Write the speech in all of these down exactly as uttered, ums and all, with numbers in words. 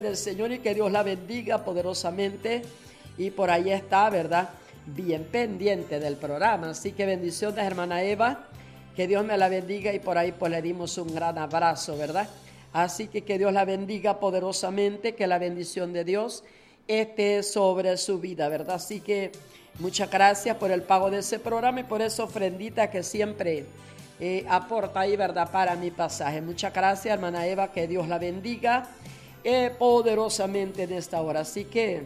Del Señor y que Dios la bendiga poderosamente. Y por ahí está, ¿verdad? Bien pendiente del programa. Así que bendiciones, hermana Eva. Que Dios me la bendiga y por ahí pues le dimos un gran abrazo, ¿verdad? Así que que Dios la bendiga poderosamente, que la bendición de Dios esté sobre su vida, ¿verdad? Así que muchas gracias por el pago de ese programa y por esa ofrendita que siempre eh, aporta ahí, ¿verdad? Para mi pasaje. Muchas gracias, hermana Eva, que Dios la bendiga Eh, poderosamente en esta hora. Así que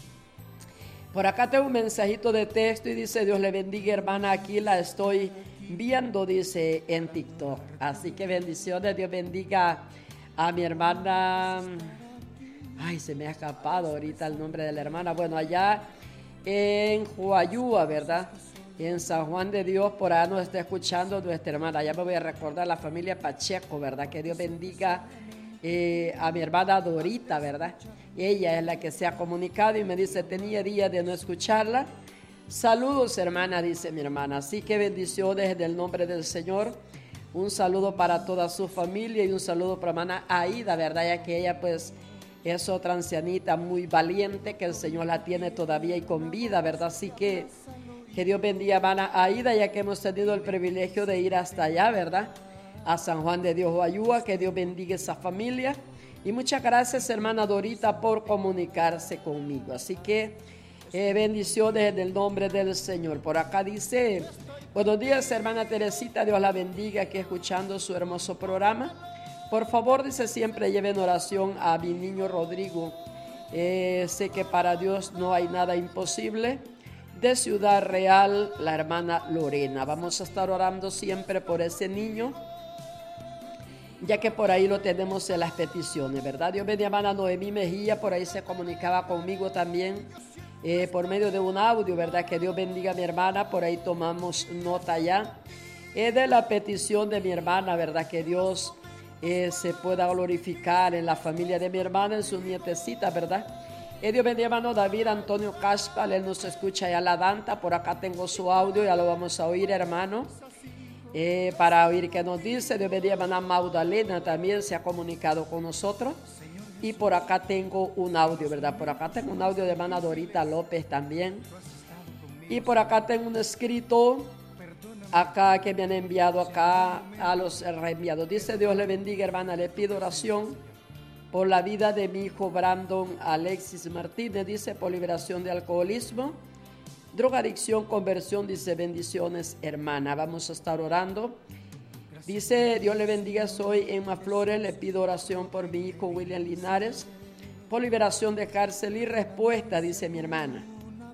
por acá tengo un mensajito de texto y dice: Dios le bendiga, hermana, aquí la estoy viendo, dice, en TikTok. Así que bendiciones, Dios bendiga a mi hermana. Ay, se me ha escapado ahorita el nombre de la hermana. Bueno, allá en Huayúa, ¿verdad? En San Juan de Dios, por allá nos está escuchando nuestra hermana. Ya me voy a recordar la familia Pacheco, ¿verdad? Que Dios bendiga Eh, a mi hermana Dorita, ¿verdad? Ella es la que se ha comunicado y me dice: tenía días de no escucharla. Saludos, hermana, dice mi hermana. Así que bendiciones en el nombre del Señor. Un saludo para toda su familia y un saludo para hermana Aida, ¿verdad? Ya que ella pues es otra ancianita muy valiente, que el Señor la tiene todavía y con vida, ¿verdad? Así que que Dios bendiga a hermana Aida, ya que hemos tenido el privilegio de ir hasta allá, ¿verdad? A San Juan de Dios, Huayúa. Que Dios bendiga esa familia. Y muchas gracias, hermana Dorita, por comunicarse conmigo. Así que eh, bendiciones en el nombre del Señor. Por acá dice: buenos días, hermana Teresita, Dios la bendiga, aquí escuchando su hermoso programa. Por favor, dice, siempre lleven oración a mi niño Rodrigo. Eh, sé que para Dios no hay nada imposible. De Ciudad Real, la hermana Lorena. Vamos a estar orando siempre por ese niño, ya que por ahí lo tenemos en las peticiones, ¿verdad? Dios bendiga a hermana Noemí Mejía, por ahí se comunicaba conmigo también eh, por medio de un audio, ¿verdad? Que Dios bendiga a mi hermana, por ahí tomamos nota ya eh, de la petición de mi hermana, ¿verdad? Que Dios eh, se pueda glorificar en la familia de mi hermana, en su nietecita, ¿verdad? Eh, Dios bendiga a hermano David Antonio Caspal, él nos escucha ya la Danta, por acá tengo su audio, ya lo vamos a oír, hermano. Eh, para oír qué nos dice. Dios bendiga a hermana Magdalena, también se ha comunicado con nosotros. Y por acá tengo un audio, ¿verdad? Por acá tengo un audio de hermana Dorita López también. Y por acá tengo un escrito acá que me han enviado acá a los reenviados. Dice: Dios le bendiga, hermana, le pido oración por la vida de mi hijo Brandon Alexis Martínez, dice, por liberación de alcoholismo, drogadicción, conversión, dice, bendiciones, hermana. Vamos a estar orando. Dice: Dios le bendiga, soy Emma Flores, le pido oración por mi hijo William Linares, por liberación de cárcel y respuesta, dice mi hermana.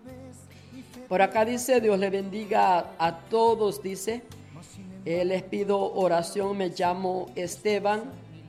Por acá dice: Dios le bendiga a, a todos, dice, eh, les pido oración, me llamo Esteban,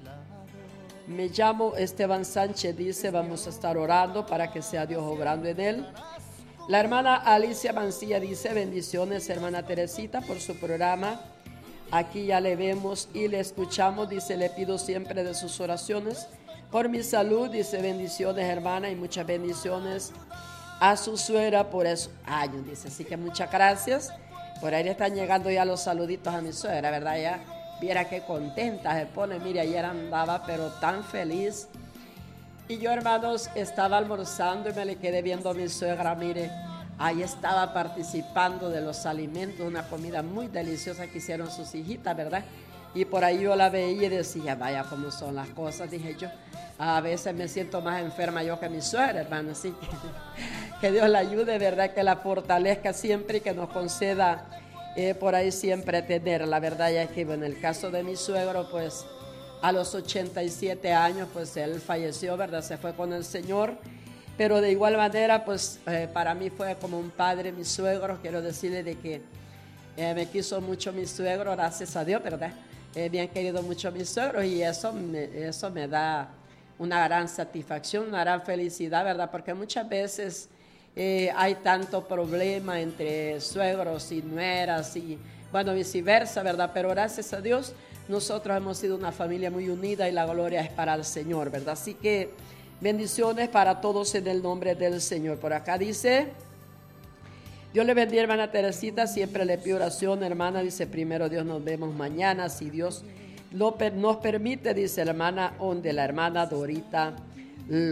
me llamo Esteban Sánchez, dice, vamos a estar orando para que sea Dios obrando en él. La hermana Alicia Mancilla dice: bendiciones, hermana Teresita, por su programa. Aquí ya le vemos y le escuchamos, dice, le pido siempre de sus oraciones por mi salud, dice, bendiciones, hermana, y muchas bendiciones a su suegra por esos años, dice. Así que muchas gracias. Por ahí le están llegando ya los saluditos a mi suegra, ¿verdad? Ya viera qué contenta se pone. Mire, ayer andaba pero tan feliz. Y yo, hermanos, estaba almorzando y me le quedé viendo a mi suegra, mire, ahí estaba participando de los alimentos, una comida muy deliciosa que hicieron sus hijitas, ¿verdad? Y por ahí yo la veía y decía: vaya cómo son las cosas, dije yo. A veces me siento más enferma yo que mi suegra, hermano, así que que Dios la ayude, ¿verdad? Que la fortalezca siempre y que nos conceda eh, por ahí siempre tener. La verdad ya es que, bueno, en el caso de mi suegro, pues a los ochenta y siete años, pues él falleció, ¿verdad? Se fue con el Señor. Pero de igual manera, pues eh, para mí fue como un padre, mi suegro. Quiero decirle de que eh, me quiso mucho mi suegro, gracias a Dios, ¿verdad? Eh, me han querido mucho mis suegros y eso me, eso me da una gran satisfacción, una gran felicidad, ¿verdad? Porque muchas veces eh, hay tanto problema entre suegros y nueras y, bueno, viceversa, ¿verdad? Pero gracias a Dios, nosotros hemos sido una familia muy unida y la gloria es para el Señor, ¿verdad? Así que bendiciones para todos en el nombre del Señor. Por acá dice: Dios le bendiga, hermana Teresita, siempre le pido oración, hermana, dice, primero Dios, nos vemos mañana, si Dios lo, nos permite, dice la hermana Onde, la hermana Dorita